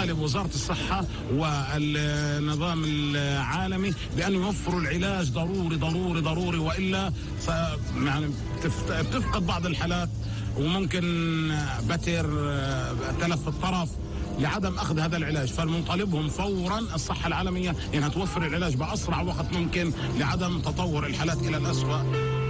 نطالب وزارة الصحة والنظام العالمي بأن يوفروا العلاج ضروري ضروري ضروري، وإلا يعني بتفقد بعض الحالات وممكن بتر تلف الطرف لعدم أخذ هذا العلاج. فالمنطلبهم فورا الصحة العالمية إنها توفر العلاج بأسرع وقت ممكن لعدم تطور الحالات إلى الأسوأ.